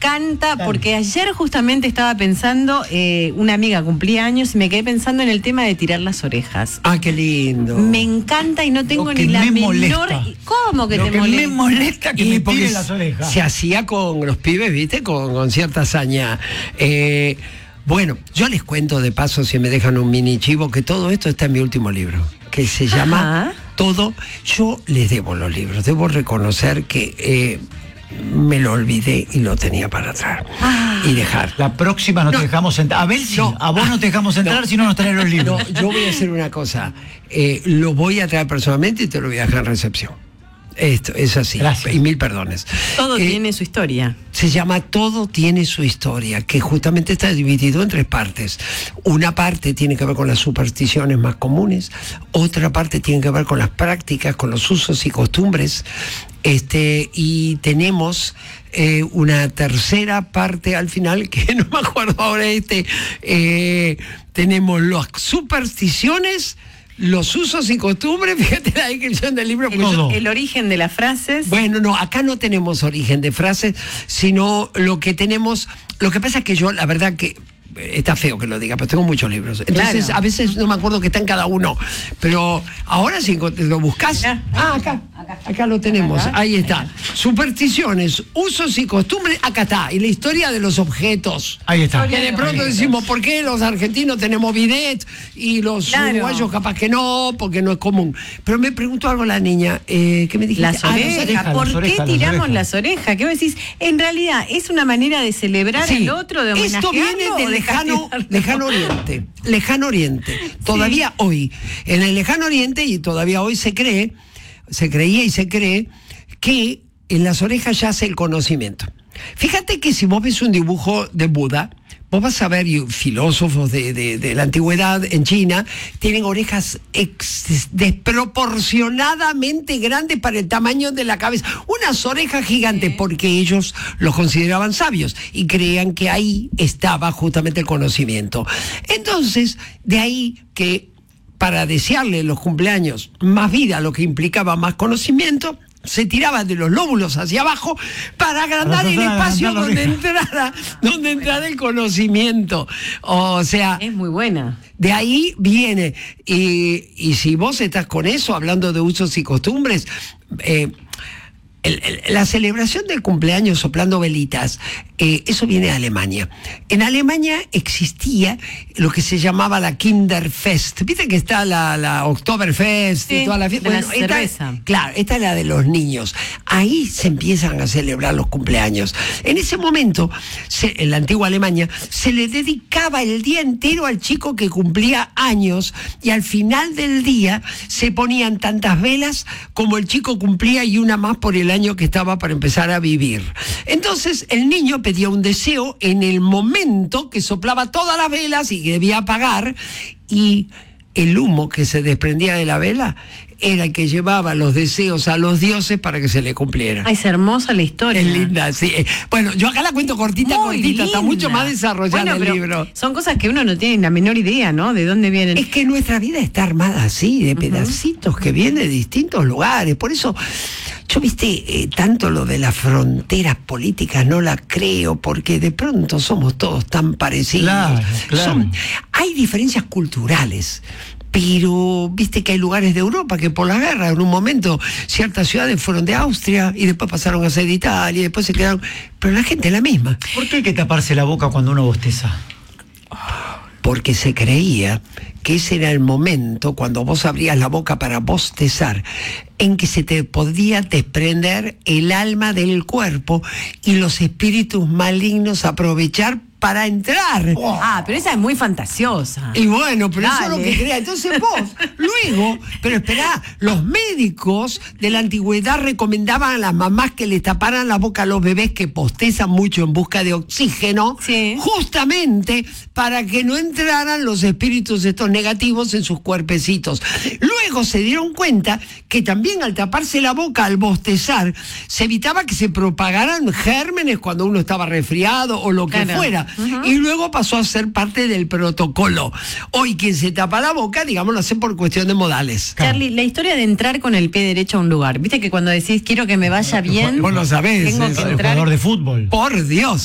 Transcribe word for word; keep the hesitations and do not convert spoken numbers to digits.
encanta, porque ayer justamente estaba pensando, eh, una amiga cumplía años y me quedé pensando en el tema de tirar las orejas. Ah, qué lindo. Me encanta y no tengo Lo que ni la me menor... molesta. ¿Cómo que Lo te que molesta? me molesta que Y me porque tiren las orejas. se hacía con los pibes, ¿viste? Con, con cierta hazaña. Eh, bueno, yo les cuento de paso, si me dejan un mini chivo, que todo esto está en mi último libro, que se llama Ajá. Todo. Yo les debo los libros, debo reconocer que eh, me lo olvidé y lo tenía para atrás. Ah. Y dejar. La próxima no, No. te dejamos entrar. A ver si No. a vos no te dejamos entrar, No. si no nos traes los libros. No, yo voy a hacer una cosa. Eh, lo voy a traer personalmente y te lo voy a dejar en recepción. Esto es así. Gracias. Y mil perdones. Todo Eh, tiene su historia. Se llama Todo tiene su historia, que justamente está dividido en tres partes. Una parte tiene que ver con las supersticiones más comunes, otra parte tiene que ver con las prácticas, con los usos y costumbres, este, y tenemos eh, una tercera parte al final, que no me acuerdo ahora, este, eh, tenemos las supersticiones, los usos y costumbres, fíjate la descripción del libro. El, todo. el origen de las frases. Bueno, no, acá no tenemos origen de frases, sino lo que tenemos, lo que pasa es que yo, la verdad que, está feo que lo diga, pero tengo muchos libros. Entonces, Claro. a veces no me acuerdo que está en cada uno. Pero ahora si lo buscas. Mirá. Ah, acá. Acá lo tenemos. Acá. Ahí está. Supersticiones, usos y costumbres. Acá está. Y la historia de los objetos. Ahí está. Que de pronto decimos, ¿por qué los argentinos tenemos bidet y los Claro. uruguayos capaz que no? Porque no es común. Pero me preguntó algo la niña. Eh, ¿Qué me dijiste? Las Ah, orejas. orejas, ¿Por las qué orejas, las tiramos orejas. las orejas? ¿Qué me decís? En realidad, ¿es una manera de celebrar Sí. al otro, de Esto homenajearlo viene o del de lejano, castigarlo? lejano oriente. Lejano oriente. Todavía hoy, en el lejano oriente, y todavía hoy se cree, se creía y se cree, que en las orejas yace el conocimiento. Fíjate que si vos ves un dibujo de Buda, vos vas a ver, y filósofos de, de, de la antigüedad en China tienen orejas ex- desproporcionadamente grandes para el tamaño de la cabeza. Unas orejas gigantes, porque ellos los consideraban sabios y creían que ahí estaba justamente el conocimiento. Entonces, de ahí que para desearle los cumpleaños más vida, lo que implicaba más conocimiento, se tiraba de los lóbulos hacia abajo para agrandar Para el tratar de espacio agrandar la donde oreja. entrara, donde entrara el conocimiento. O sea, Es muy buena. de ahí viene. Y, y si vos estás con eso, hablando de usos y costumbres, eh, el- el- la celebración del cumpleaños soplando velitas, eh, eso viene de Alemania. En Alemania existía lo que se llamaba la Kinderfest. Viste que está la, la Oktoberfest y Sí, toda la fiesta. de la Bueno, esta- cerveza. claro, esta es la de los niños. Ahí se empiezan a celebrar los cumpleaños. En ese momento, se- en la antigua Alemania, se le dedicaba el día entero al chico que cumplía años, y al final del día se ponían tantas velas como el chico cumplía y una más por el año que estaba para empezar a vivir. Entonces el niño pedía un deseo en el momento que soplaba todas las velas y que debía apagar, y el humo que se desprendía de la vela era el que llevaba los deseos a los dioses para que se le cumpliera. Ay, es hermosa la historia. Es linda, sí. Bueno, yo acá la cuento cortita, Muy cortita, está linda. mucho más desarrollada Bueno, el pero libro. son cosas que uno no tiene la menor idea, ¿no? De dónde vienen. Es que nuestra vida está armada así, de pedacitos que vienen de distintos lugares. Por eso, yo viste, eh, tanto lo de las fronteras políticas no la creo, porque de pronto somos todos tan parecidos. Claro, claro. Son- hay diferencias culturales. Pero viste que hay lugares de Europa que por la guerra, en un momento, ciertas ciudades fueron de Austria y después pasaron a ser de Italia y después se quedaron. Pero la gente es la misma. ¿Por qué hay que taparse la boca cuando uno bosteza? Porque se creía que ese era el momento, cuando vos abrías la boca para bostezar, en que se te podía desprender el alma del cuerpo y los espíritus malignos aprovechar para entrar. Ah, pero esa es muy fantasiosa. Y bueno, pero eso es lo Dale. que crea. Entonces vos, luego, pero esperá, los médicos de la antigüedad recomendaban a las mamás que les taparan la boca a los bebés que postezan mucho en busca de oxígeno, Sí. justamente para que no entraran los espíritus estos negativos en sus cuerpecitos. Luego se dieron cuenta que también al taparse la boca, al bostezar, se evitaba que se propagaran gérmenes cuando uno estaba resfriado o lo que Claro. fuera. Y luego pasó a ser parte del protocolo. Hoy quien se tapa la boca, digamos, lo hace por cuestión de modales. Charlie, la historia de entrar con el pie derecho a un lugar. Viste que cuando decís quiero que me vaya bien, Vos lo sabés, tengo es que El entrar jugador de fútbol. Por Dios.